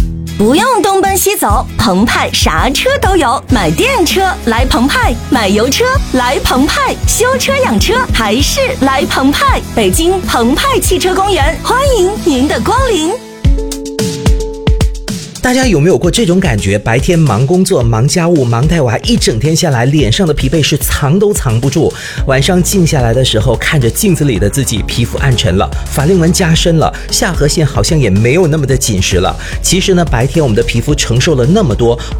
不用东奔西走，澎湃啥车都有，买电车来澎湃，买油车来澎湃，修车养车还是来澎湃。北京澎湃汽车公园，欢迎您的光临。 大家有没有过这种感觉？白天忙工作、忙家务、忙带娃，一整天下来，脸上的疲惫是藏都藏不住。晚上静下来的时候，看着镜子里的自己，皮肤暗沉了，法令纹加深了，下颌线好像也没有那么的紧实了。其实呢，白天我们的皮肤承受了那么多，